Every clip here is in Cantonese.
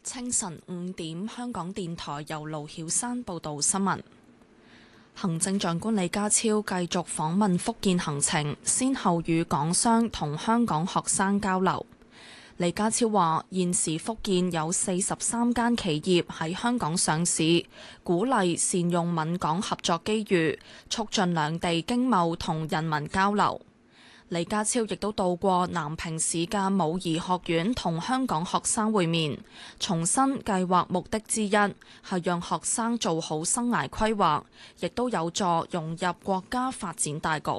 清晨5點，香港電台由盧曉山報道新聞。行政長官李家超繼續訪問福建行程，先後與港商同香港學生交流。李家超話：現時福建有43間企業喺香港上市，鼓勵善用閩港合作機遇，促進兩地經貿同人民交流。李家超亦都到過南平市嘅武夷學院同香港學生會面，重申計劃目的之一係讓學生做好生涯規劃，亦都有助融入國家發展大局。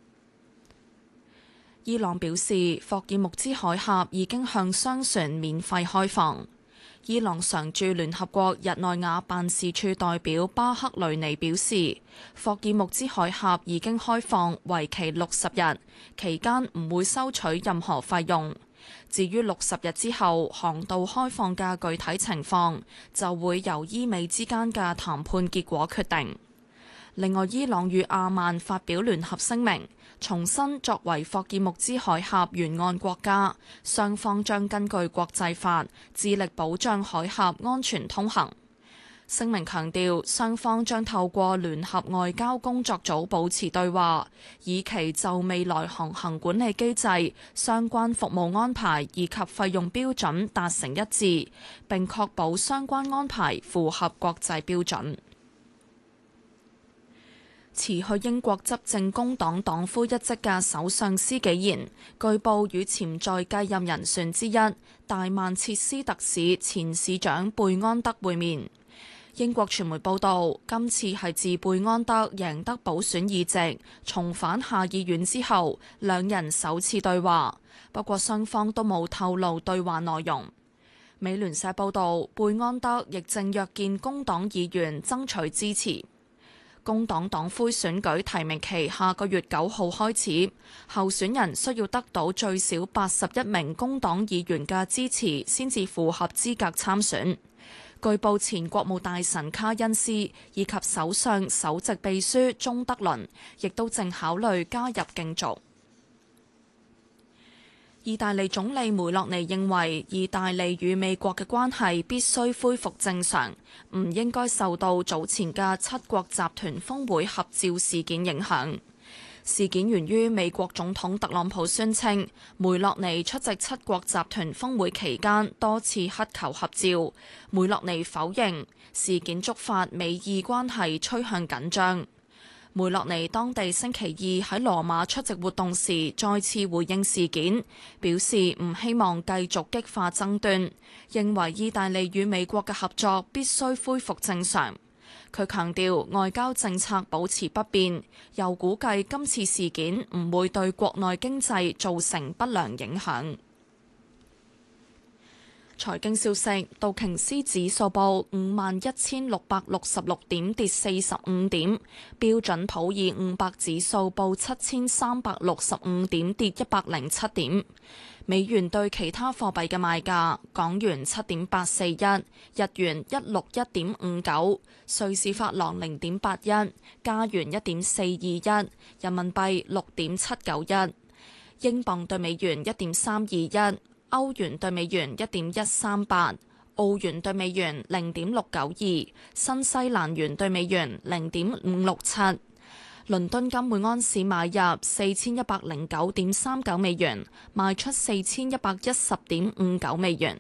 伊朗表示，霍爾木茲海峽已經向商船免費開放。伊朗常駐聯合國日內瓦辦事處代表巴克雷尼表示，霍爾木茲海峽已經開放，為期60日，期間唔會收取任何費用。至於60日之後航道開放嘅具體情況，就會由伊美之間嘅談判結果決定。另外，伊朗與阿曼發表聯合聲明，重申作為霍爾木茲海峽沿岸國家，雙方將根據國際法致力保障海峽安全通行。聲明強調，雙方將透過聯合外交工作組保持對話，以期就未來航行管理機制、相關服務安排以及費用標準達成一致，並確保相關安排符合國際標準。辭去英國執政工黨黨魁一職嘅首相施紀賢，據報與潛在繼任人選之一大曼徹斯特市前市長貝安德會面。英國傳媒報道，今次係自貝安德贏得補選議席，重返下議院之後，兩人首次對話。不過雙方都冇透露對話內容。美聯社報道，貝安德亦正約見工黨議員爭取支持。工黨黨魁選舉提名期下個月9號開始，候選人需要得到最少81名工黨議員嘅支持，先至符合資格參選。據報前國務大臣卡恩斯以及首相首席秘書鍾德倫，亦都正考慮加入競逐。意大利總理梅洛尼認為，意大利與美國嘅關係必須恢復正常，唔應該受到早前嘅七國集團峰會合照事件影響。事件源於美國總統特朗普宣稱，梅洛尼出席七國集團峰會期間多次乞求合照，梅洛尼否認，事件觸發美意關係趨向緊張。梅洛尼當地星期二喺羅馬出席活動時，再次回應事件，表示唔希望繼續激化爭端，認為意大利與美國嘅合作必須恢復正常。佢強調外交政策保持不變，又估計今次事件唔會對國內經濟造成不良影響。財經消息，道瓊斯指數報51,666點，跌45點；標準普爾500指數報7,365點，跌107點。美元對其他貨幣嘅賣價：港元7.841，日元161.59，瑞士法郎0.81，加元1.421，人民幣6.791，英鎊對美元1.321。歐元對美元1.138，澳元對美元0.692，新西蘭元對美元0.567。倫敦金每安士買入4109.39美元，賣出4110.59美元。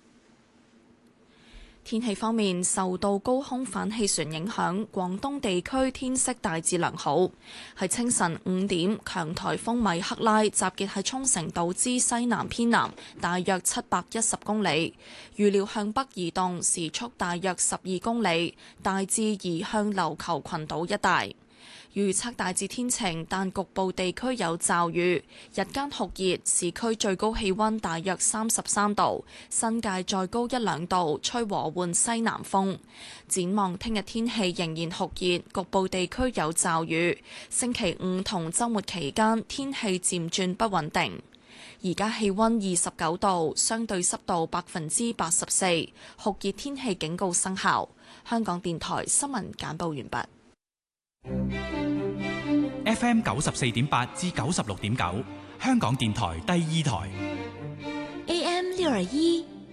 天氣方面，受到高空反氣旋影響，廣東地區天色大致良好。喺清晨5點，強颱風米克拉集結喺沖繩島之西南偏南，大約710公里，預料向北移動，時速大約12公里，大致移向琉球群島一帶。預測大致天晴，但局部地區有驟雨。日間酷熱，市區最高氣溫大約33度，新界再高1-2度，吹和緩西南風。展望聽日天氣仍然酷熱，局部地區有驟雨。星期五同週末期間天氣漸轉不穩定。而家氣溫29度，相對濕度84%，酷熱天氣警告生效。香港電台新聞簡報完畢。 FM 94.8至96.9，香港電台第二台。 AM 621